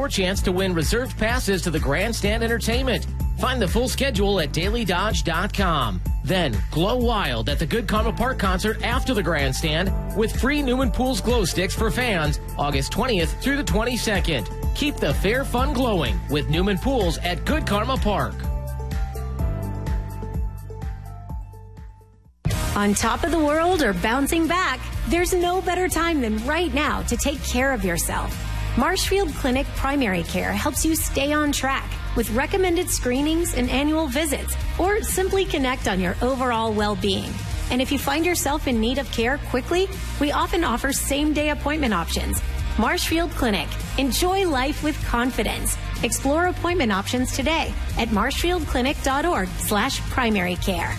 your chance to win reserved passes to the Grandstand Entertainment. Find the full schedule at dailydodge.com. Then glow wild at the Good Karma Park concert after the Grandstand with free Newman Pools glow sticks for fans August 20th through the 22nd. Keep the fair fun glowing with Newman Pools at Good Karma Park. On top of the world or bouncing back, there's no better time than right now to take care of yourself. Marshfield Clinic Primary Care helps you stay on track with recommended screenings and annual visits, or simply connect on your overall well-being. And if you find yourself in need of care quickly, we often offer same-day appointment options. Marshfield Clinic. Enjoy life with confidence. Explore appointment options today at marshfieldclinic.org/primary care.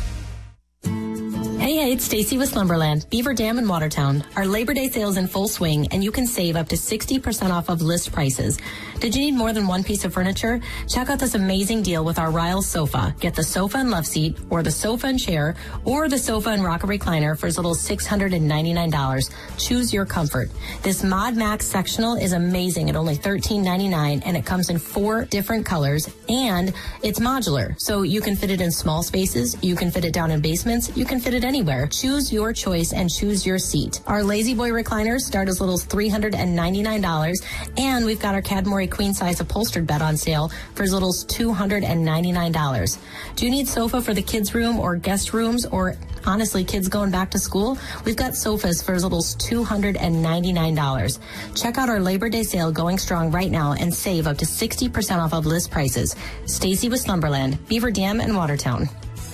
Hey, it's Stacy with Slumberland, Beaver Dam in Watertown. Our Labor Day sale is in full swing, and you can save up to 60% off of list prices. Did you need more than one piece of furniture? Check out this amazing deal with our Riles sofa. Get the sofa and love seat, or the sofa and chair, or the sofa and rocker recliner for as little as $699. Choose your comfort. This Mod Max sectional is amazing at only $13.99, and it comes in 4 different colors, and it's modular, so you can fit it in small spaces, you can fit it down in basements, you can fit it anywhere. Choose your choice and choose your seat. Our Lazy Boy recliners start as little as $399, and we've got our Cadmore queen size upholstered bed on sale for as little as $299. Do you need sofa for the kids' room or guest rooms, or honestly kids going back to school? We've got sofas for as little as $299. Check out our Labor Day sale going strong right now and save up to 60% off of list prices. Stacy with Slumberland, Beaver Dam and Watertown.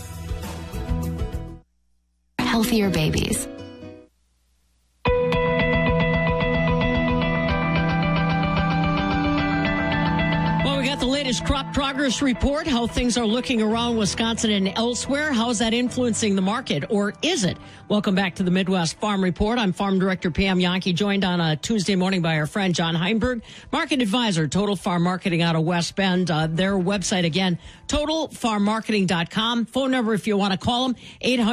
Healthier babies. The latest crop progress report, how things are looking around Wisconsin and elsewhere. How is that influencing the market, or is it? Welcome back to the Midwest Farm Report. I'm Farm Director Pam Yankee, joined on a Tuesday morning by our friend John Heinberg, Market Advisor, Total Farm Marketing out of West Bend. Their website again, totalfarmmarketing.com. Phone number if you want to call them,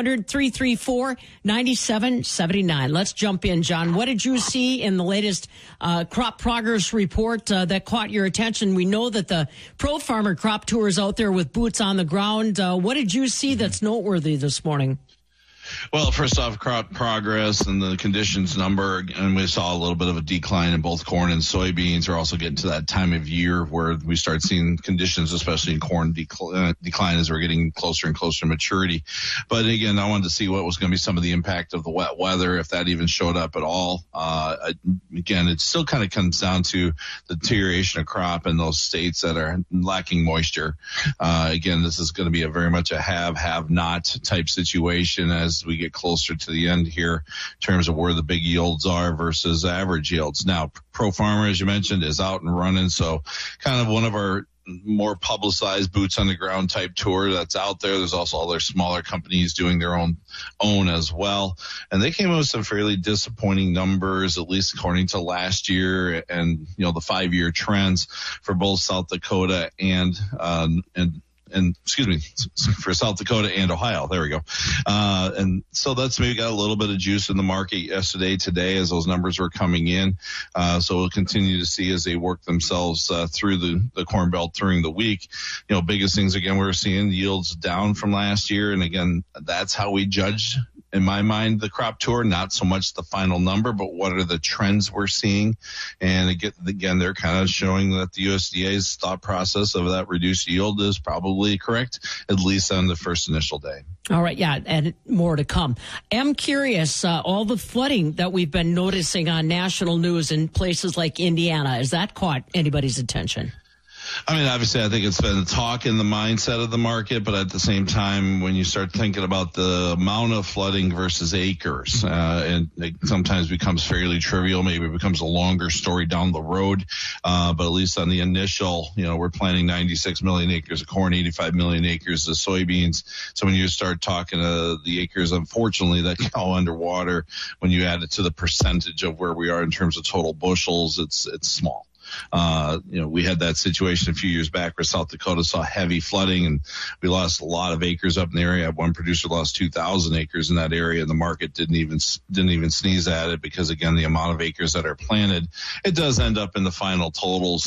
800-334-9779. Let's jump in, John. What did you see in the latest crop progress report that caught your attention? We know that the Pro Farmer Crop Tour is out there with boots on the ground. What did you see that's noteworthy this morning? Well, first off, crop progress and the conditions number, and we saw a little bit of a decline in both corn and soybeans. We're also getting to that time of year where we start seeing conditions, especially in corn, decline as we're getting closer and closer to maturity. But again, I wanted to see what was going to be some of the impact of the wet weather, if that even showed up at all. Again, it still kind of comes down to the deterioration of crop in those states that are lacking moisture. Again, this is going to be a very much a have-not type situation as we get closer to the end here in terms of where the big yields are versus average yields. Now, Pro Farmer, as you mentioned, is out and running, so kind of one of our more publicized boots on the ground type tour that's out there. There's also other smaller companies doing their own as well. And they came up with some fairly disappointing numbers, at least according to last year and, the 5-year trends for both South Dakota and for South Dakota and Ohio. There we go. And so that's maybe got a little bit of juice in the market yesterday, today, as those numbers were coming in. So we'll continue to see as they work themselves through the Corn Belt during the week. Biggest things, again, we're seeing yields down from last year. And again, that's how we judge, in my mind, the crop tour, not so much the final number, but what are the trends we're seeing. And again, they're kind of showing that the USDA's thought process of that reduced yield is probably correct, at least on the first initial day. All right. Yeah. And more to come. I'm curious, all the flooding that we've been noticing on national news in places like Indiana, has that caught anybody's attention? I mean, obviously, I think it's been the talk in the mindset of the market, but at the same time, when you start thinking about the amount of flooding versus acres, and it sometimes becomes fairly trivial, maybe it becomes a longer story down the road, but at least on the initial, we're planting 96 million acres of corn, 85 million acres of soybeans. So when you start talking the acres, unfortunately, that go underwater, when you add it to the percentage of where we are in terms of total bushels, it's small. We had that situation a few years back where South Dakota saw heavy flooding and we lost a lot of acres up in the area. One producer lost 2,000 acres in that area, and the market didn't even sneeze at it because, again, the amount of acres that are planted, it does end up in the final totals